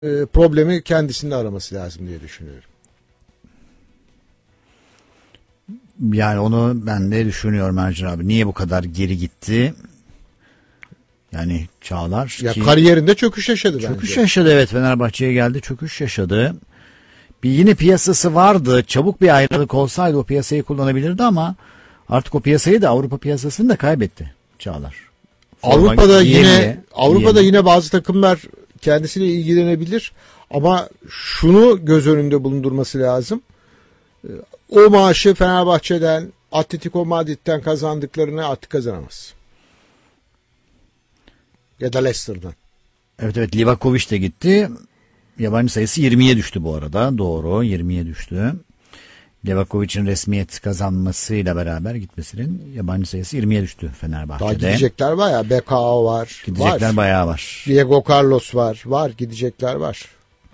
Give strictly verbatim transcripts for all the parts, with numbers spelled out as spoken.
e, problemi kendisinde araması lazım diye düşünüyorum. Yani onu ben de düşünüyorum Ercan abi. Niye bu kadar geri gitti? Yani Çağlar Ya ki kariyerinde çöküş yaşadı bence. çöküş yaşadı, evet, Fenerbahçe'ye geldi, çöküş yaşadı. Bir yine piyasası vardı. Çabuk bir ayrılık olsaydı o piyasayı kullanabilirdi ama artık o piyasayı da Avrupa piyasasını da kaybetti Çağlar. Avrupa'da Forma yine giyemiyor, Avrupa'da giyemiyor. yine bazı takımlar kendisiyle ilgilenebilir ama şunu göz önünde bulundurması lazım. O maaşı Fenerbahçe'den, Atletico Madrid'den kazandıklarını artık kazanamaz. Ya da Leicester'dan. Evet evet, Livakovic de gitti. Yabancı sayısı yirmiye düştü bu arada. Doğru, yirmiye düştü. Livakovic'in resmiyet kazanmasıyla beraber gitmesinin yabancı sayısı yirmiye düştü Fenerbahçe'de. Daha gidecekler var ya. B K A var. Gidecekler var. bayağı var. Diego Carlos var. Var, gidecekler var.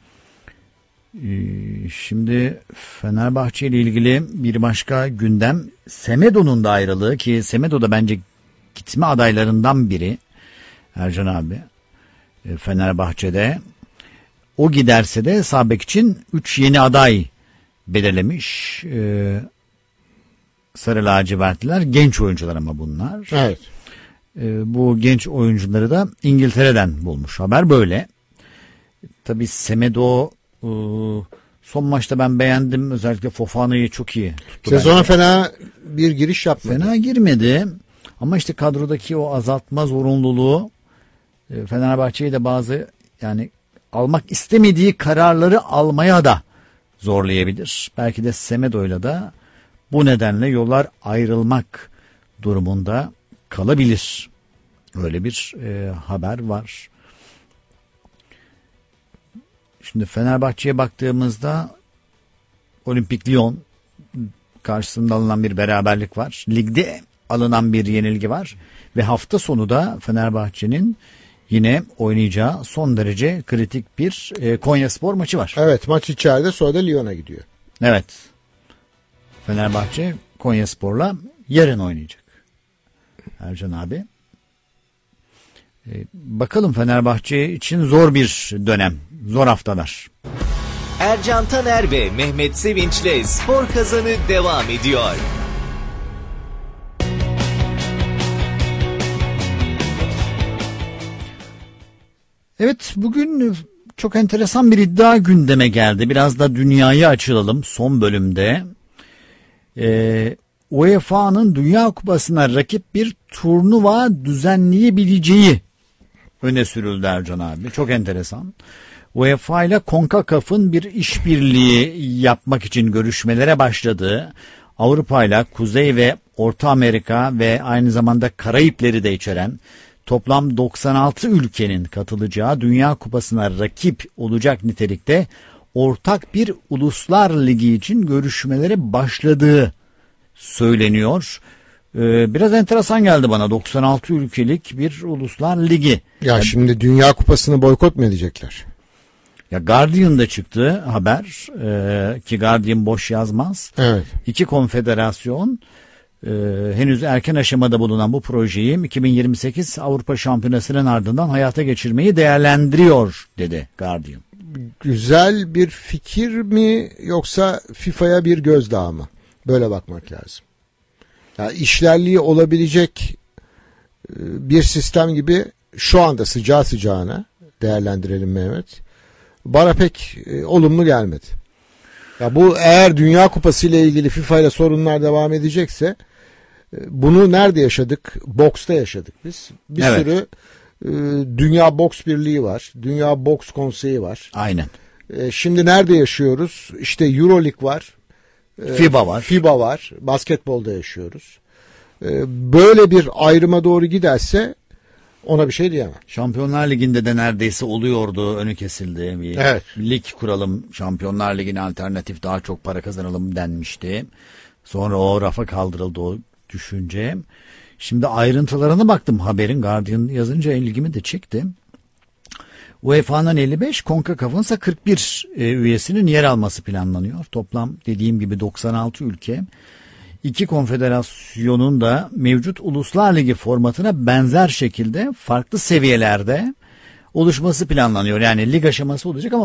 Ee, şimdi Fenerbahçe ile ilgili bir başka gündem, Semedo'nun da ayrılığı, ki Semedo da bence gitme adaylarından biri Ercan abi. Ee, Fenerbahçe'de o giderse de sağ bek için üç yeni aday belirlemiş. Ee, Sarı lacivertliler, genç oyuncular ama bunlar. Evet. Ee, bu genç oyuncuları da İngiltere'den bulmuş. Haber böyle. Tabii Semedo e, son maçta ben beğendim. Özellikle Fofana'yı çok iyi tuttu. Sezona bence. fena bir giriş yapmadı. Fena girmedi. Ama işte kadrodaki o azaltma zorunluluğu e, Fenerbahçe'yi de bazı, yani almak istemediği kararları almaya da zorlayabilir. Belki de Semedo'yla da bu nedenle yollar ayrılmak durumunda kalabilir. Öyle bir e, haber var. Şimdi Fenerbahçe'ye baktığımızda Olimpik Lyon karşısında alınan bir beraberlik var. Ligde alınan bir yenilgi var. Ve hafta sonu da Fenerbahçe'nin yine oynayacağı son derece kritik bir e, Konyaspor maçı var. Evet, maç içeride, sonra da Lyon'a gidiyor. Evet. Fenerbahçe Konyaspor'la yarın oynayacak. Ercan abi. Ee, bakalım, Fenerbahçe için zor bir dönem. Zor haftalar. Ercan Taner ve Mehmet Sevinç'le Spor Kazanı devam ediyor. Evet, bugün çok enteresan bir iddia gündeme geldi. Biraz da dünyayı açılalım son bölümde. Ee, U E F A'nın Dünya Kupası'na rakip bir turnuva düzenleyebileceği öne sürüldü Ercan abi. Çok enteresan. U E F A ile CONCACAF'ın bir işbirliği yapmak için görüşmelere başladığı, Avrupa ile Kuzey ve Orta Amerika ve aynı zamanda Karayipleri de içeren toplam doksan altı ülkenin katılacağı Dünya Kupası'na rakip olacak nitelikte ortak bir Uluslar Ligi için görüşmelere başladığı söyleniyor. Ee, biraz enteresan geldi bana, doksan altı ülkelik bir Uluslar Ligi. Ya Yani, şimdi Dünya Kupası'nı boykot mu edecekler? ya Guardian'da çıktı haber ee, ki Guardian boş yazmaz. Evet. İki konfederasyon e, henüz erken aşamada bulunan bu projeyi iki bin yirmi sekiz Avrupa Şampiyonası'nın ardından hayata geçirmeyi değerlendiriyor dedi Guardian. Güzel bir fikir mi yoksa FIFA'ya bir gözdağı mı? Böyle bakmak lazım. Yani işlerliği olabilecek bir sistem gibi şu anda sıcağı sıcağına değerlendirelim Mehmet. Bana pek e, olumlu gelmedi. Ya bu, eğer Dünya Kupası ile ilgili FIFA ile sorunlar devam edecekse e, bunu nerede yaşadık? Boksta yaşadık biz. Bir Evet. sürü e, Dünya Boks Birliği var. Dünya Boks Konseyi var. Aynen. E, şimdi nerede yaşıyoruz? İşte Euroleague var. E, FIBA var. FIBA var. Basketbolda yaşıyoruz. E, böyle bir ayrıma doğru giderse ona bir şey diyemem. Şampiyonlar Ligi'nde de neredeyse oluyordu, önü kesildi. Bir Evet. lig kuralım, Şampiyonlar Ligi'ne alternatif, daha çok para kazanalım denmişti. Sonra o rafa kaldırıldı o düşünce. Şimdi ayrıntılarına baktım haberin, Guardian yazınca ilgimi de çekti. U E F A'nın elli beş, CONCACAF'ın ise kırk bir e, üyesinin yer alması planlanıyor. Toplam dediğim gibi doksan altı ülke. İki konfederasyonun da mevcut Uluslar Ligi formatına benzer şekilde farklı seviyelerde oluşması planlanıyor. Yani lig aşaması olacak ama